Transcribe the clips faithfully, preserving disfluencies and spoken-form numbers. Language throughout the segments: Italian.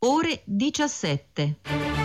ore diciassette.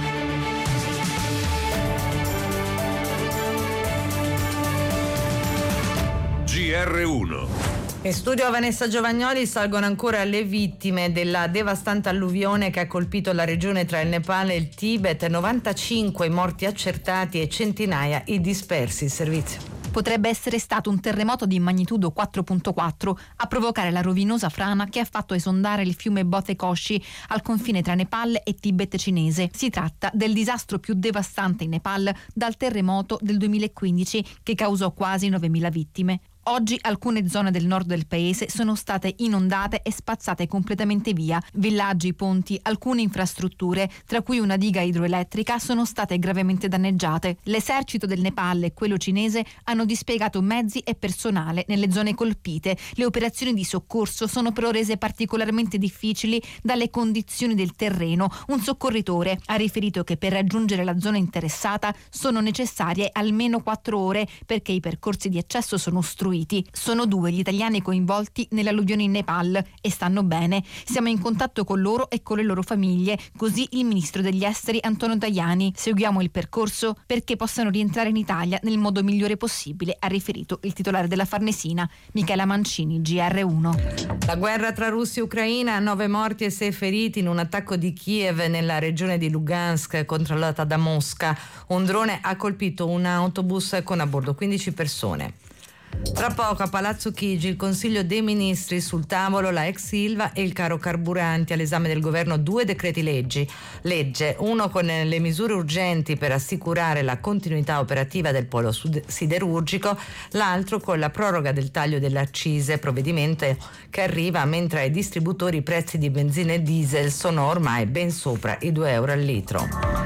G R uno. In studio Vanessa Giovagnoli. Salgono ancora le vittime della devastante alluvione che ha colpito la regione tra il Nepal e il Tibet, novantacinque i morti accertati e centinaia i dispersi. Il servizio. Potrebbe essere stato un terremoto di magnitudo quattro virgola quattro a provocare la rovinosa frana che ha fatto esondare il fiume Bote Koshi al confine tra Nepal e Tibet cinese. Si tratta del disastro più devastante in Nepal dal terremoto del duemilaquindici che causò quasi novemila vittime. Oggi alcune zone del nord del paese sono state inondate e spazzate completamente via. Villaggi, ponti, alcune infrastrutture, tra cui una diga idroelettrica, sono state gravemente danneggiate. L'esercito del Nepal e quello cinese hanno dispiegato mezzi e personale nelle zone colpite. Le operazioni di soccorso sono però rese particolarmente difficili dalle condizioni del terreno. Un soccorritore ha riferito che per raggiungere la zona interessata sono necessarie almeno quattro ore perché i percorsi di accesso sono ostruiti. Sono due gli italiani coinvolti nell'alluvione in Nepal e stanno bene. Siamo in contatto con loro e con le loro famiglie, così il ministro degli esteri Antonio Tajani. Seguiamo il percorso perché possano rientrare in Italia nel modo migliore possibile, ha riferito il titolare della Farnesina, Michela Mancini, G R uno. La guerra tra Russia e Ucraina, nove morti e sei feriti in un attacco di Kiev nella regione di Lugansk controllata da Mosca. Un drone ha colpito un autobus con a bordo quindici persone. Tra poco a Palazzo Chigi il Consiglio dei Ministri, sul tavolo la ex Ilva e il caro carburanti. All'esame del governo due decreti leggi. Legge, uno con le misure urgenti per assicurare la continuità operativa del polo siderurgico, l'altro con la proroga del taglio delle accise, provvedimento che arriva mentre ai distributori i prezzi di benzina e diesel sono ormai ben sopra i due euro al litro.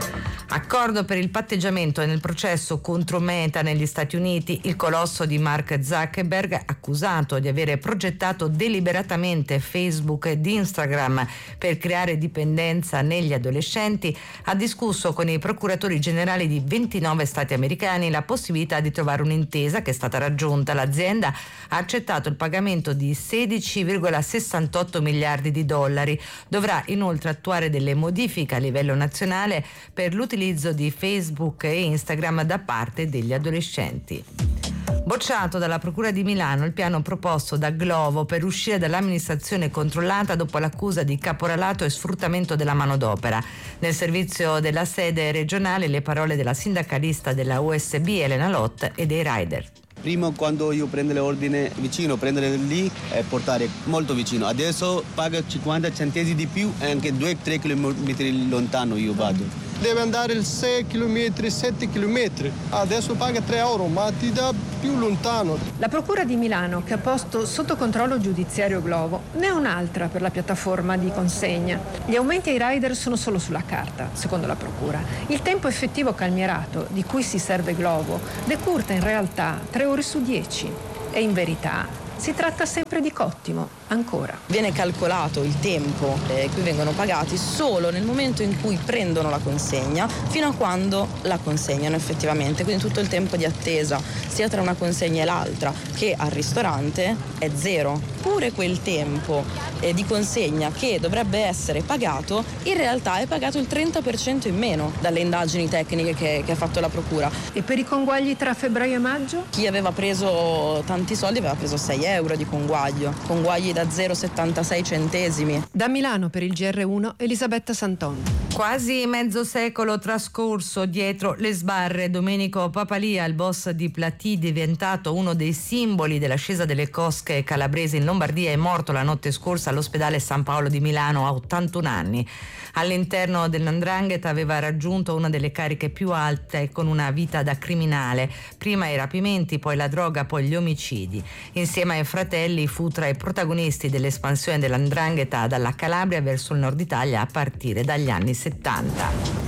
Accordo per il patteggiamento nel processo contro Meta negli Stati Uniti. Il colosso di Mark Zuckerberg, accusato di avere progettato deliberatamente Facebook ed Instagram per creare dipendenza negli adolescenti, ha discusso con i procuratori generali di ventinove stati americani la possibilità di trovare un'intesa che è stata raggiunta. L'azienda ha accettato il pagamento di sedici virgola sessantotto miliardi di dollari. Dovrà inoltre attuare delle modifiche a livello nazionale per l'utilizzo di Facebook e Instagram da parte degli adolescenti. Bocciato dalla Procura di Milano il piano proposto da Glovo per uscire dall'amministrazione controllata dopo l'accusa di caporalato e sfruttamento della manodopera. Nel servizio della sede regionale le parole della sindacalista della U S B Elena Lott e dei rider. Prima quando io prendo l'ordine vicino, prendere lì e portare molto vicino. Adesso paga cinquanta centesimi di più e anche due tre chilometri lontano io vado. Deve andare sei chilometri, sette chilometri. Adesso paga tre euro, ma ti dà più lontano. La Procura di Milano, che ha posto sotto controllo giudiziario Glovo, ne ha un'altra per la piattaforma di consegna. Gli aumenti ai rider sono solo sulla carta, secondo la Procura. Il tempo effettivo calmierato di cui si serve Glovo decurta in realtà tre ore su dieci. E in verità si tratta sempre di cottimo, ancora. Viene calcolato il tempo eh, cui vengono pagati solo nel momento in cui prendono la consegna fino a quando la consegnano effettivamente, quindi tutto il tempo di attesa sia tra una consegna e l'altra che al ristorante è zero. Pure quel tempo eh, di consegna che dovrebbe essere pagato in realtà è pagato il trenta per cento in meno dalle indagini tecniche che, che ha fatto la Procura. E per i conguagli tra febbraio e maggio? Chi aveva preso tanti soldi aveva preso sei euro di conguaglio, conguagli da zero virgola settantasei centesimi. Da Milano per il G R uno Elisabetta Santon. Quasi mezzo secolo trascorso dietro le sbarre. Domenico Papalia, il boss di Platì, diventato uno dei simboli dell'ascesa delle cosche calabresi in Lombardia, è morto la notte scorsa all'ospedale San Paolo di Milano a ottantuno anni. All'interno dell'Ndrangheta aveva raggiunto una delle cariche più alte, con una vita da criminale. Prima i rapimenti, poi la droga, poi gli omicidi. Insieme ai fratelli fu tra i protagonisti dell'espansione dell'Ndrangheta dalla Calabria verso il nord Italia a partire dagli anni settanta.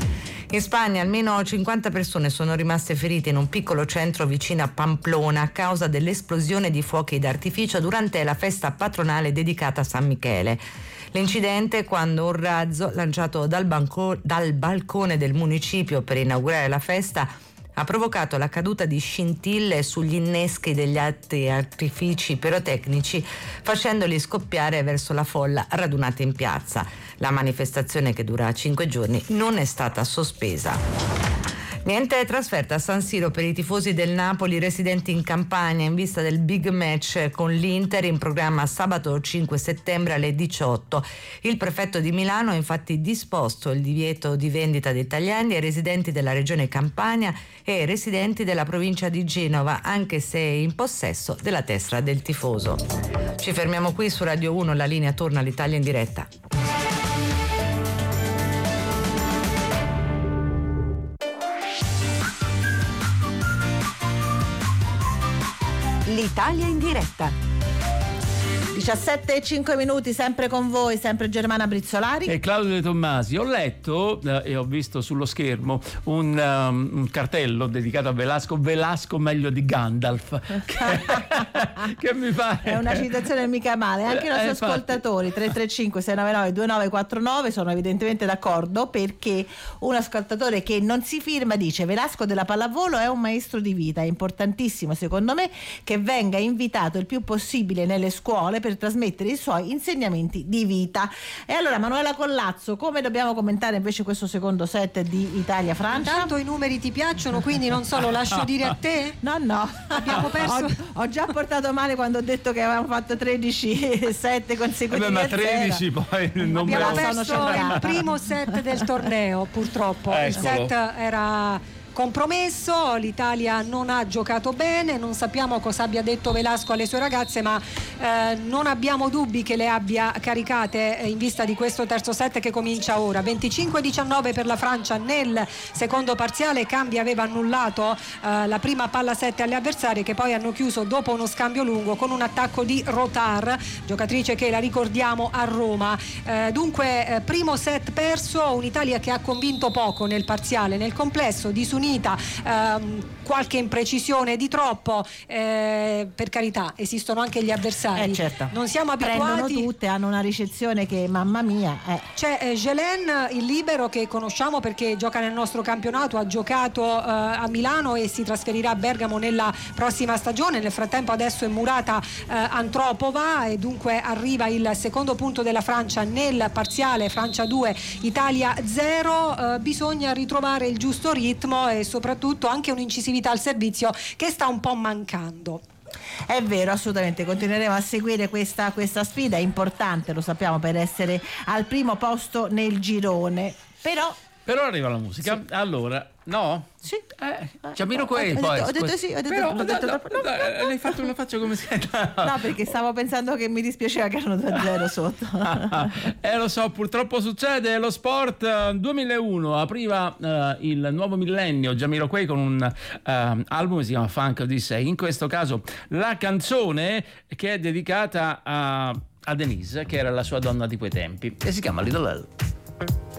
In Spagna almeno cinquanta persone sono rimaste ferite in un piccolo centro vicino a Pamplona a causa dell'esplosione di fuochi d'artificio durante la festa patronale dedicata a San Michele. L'incidente quando un razzo lanciato dal, banco, dal balcone del municipio per inaugurare la festa ha provocato la caduta di scintille sugli inneschi degli altri artifici pirotecnici, facendoli scoppiare verso la folla radunata in piazza. La manifestazione, che dura cinque giorni, non è stata sospesa. Niente trasferta a San Siro per i tifosi del Napoli residenti in Campania in vista del big match con l'Inter in programma sabato cinque settembre alle diciotto. Il prefetto di Milano ha infatti disposto il divieto di vendita di italiani ai residenti della regione Campania e ai residenti della provincia di Genova, anche se in possesso della tessera del tifoso. Ci fermiamo qui su Radio uno, la linea torna all'Italia in diretta. L'Italia in diretta. diciassette e cinque minuti, sempre con voi, sempre Germana Brizzolari e Claudio De Tommasi. Ho letto eh, e ho visto sullo schermo un, um, un cartello dedicato a Velasco, Velasco meglio di Gandalf, che, che mi pare è una citazione mica male. Anche i nostri eh, ascoltatori tre tre cinque sei nove nove due nove quattro nove sono evidentemente d'accordo, perché un ascoltatore che non si firma dice: Velasco della pallavolo è un maestro di vita, è importantissimo secondo me che venga invitato il più possibile nelle scuole per trasmettere i suoi insegnamenti di vita. E allora, Manuela Collazzo, come dobbiamo commentare invece questo secondo set di Italia-Francia? Intanto i numeri ti piacciono, quindi non so, lo lascio dire a te? No, no, abbiamo perso. Ho, ho già portato male quando ho detto che avevamo fatto tredici sette consecutivi. Eh beh, ma tredici poi non abbiamo perso il primo set del torneo, purtroppo. Eccolo. Il set era compromesso, l'Italia non ha giocato bene, non sappiamo cosa abbia detto Velasco alle sue ragazze, ma eh, non abbiamo dubbi che le abbia caricate in vista di questo terzo set che comincia ora. venticinque a diciannove per la Francia nel secondo parziale. Cambi aveva annullato eh, la prima palla sette alle avversarie, che poi hanno chiuso dopo uno scambio lungo con un attacco di Rotar, giocatrice che, la ricordiamo, a Roma. Eh, dunque eh, primo set perso, un'Italia che ha convinto poco nel parziale, nel complesso disunita. Ehm, qualche imprecisione di troppo, eh, per carità, esistono anche gli avversari, eh, certo. Non siamo abituati, prendono tutte, hanno una ricezione che mamma mia eh. C'è eh, Gelen, il libero, che conosciamo perché gioca nel nostro campionato, ha giocato eh, a Milano e si trasferirà a Bergamo nella prossima stagione. Nel frattempo adesso è murata eh, Antropova, e dunque arriva il secondo punto della Francia nel parziale, Francia due Italia zero. Eh, bisogna ritrovare il giusto ritmo e soprattutto anche un'incisività al servizio che sta un po' mancando. È vero, assolutamente, continueremo a seguire questa, questa sfida, è importante, lo sappiamo, per essere al primo posto nel girone. Però Però arriva la musica, sì. Allora, no? Sì. Eh, Jamiroquai ho, poi. ho detto, ho detto sì, ho detto, però, ho detto no, dopo. no, no, hai fatto una faccia come se no. No, perché stavo pensando che mi dispiaceva che erano due a zero sotto. Eh, lo so, purtroppo succede. Lo sport duemilauno apriva uh, il nuovo millennio, Jamiroquai con un uh, album che si chiama Funk Odyssey. In questo caso la canzone che è dedicata a, a Denise, che era la sua donna di quei tempi, e si chiama Little L.